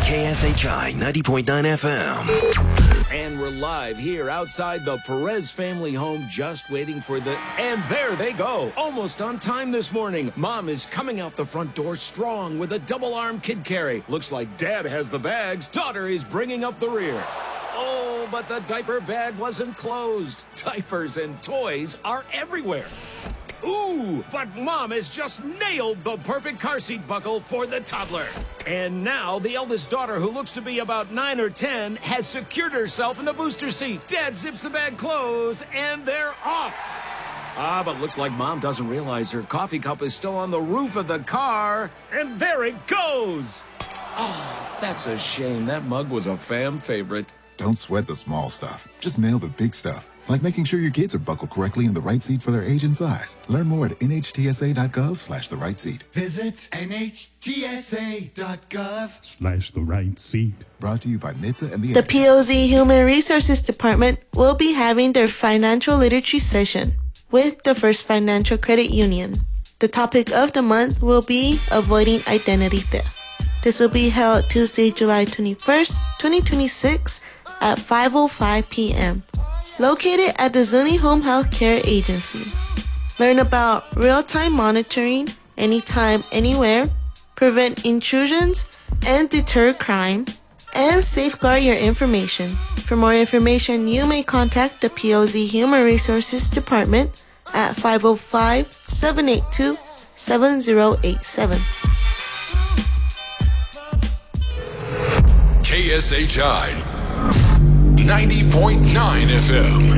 KSHI 90.9 FM. And we're live here outside the Perez family home, just waiting for and there they go. Almost on time this morning. Mom is coming out the front door strong with a double-arm kid carry. Looks like Dad has the bags. Daughter is bringing up the rear. Oh, but the diaper bag wasn't closed. Diapers and toys are everywhere. Ooh, but Mom has just nailed the perfect car seat buckle for the toddler. And now the eldest daughter, who looks to be about 9 or 10, has secured herself in the booster seat. Dad zips the bag closed, and they're off. But looks like Mom doesn't realize her coffee cup is still on the roof of the car. And there it goes. Oh, that's a shame. That mug was a fam favorite. Don't sweat the small stuff. Just nail the big stuff. Like making sure your kids are buckled correctly in the right seat for their age and size. Learn more at nhtsa.gov/the right seat. Visit nhtsa.gov/ the right seat. Brought to you by NHTSA and The POZ Human Resources Department will be having their financial literacy session with the First Financial Credit Union. The topic of the month will be avoiding identity theft. This will be held Tuesday, July 21st, 2026 at 5:05 p.m. located at the Zuni Home Health Care Agency. Learn about real-time monitoring, anytime, anywhere, prevent intrusions, and deter crime, and safeguard your information. For more information, you may contact the POZ Human Resources Department at 505-782-7087. KSHI 90.9 FM.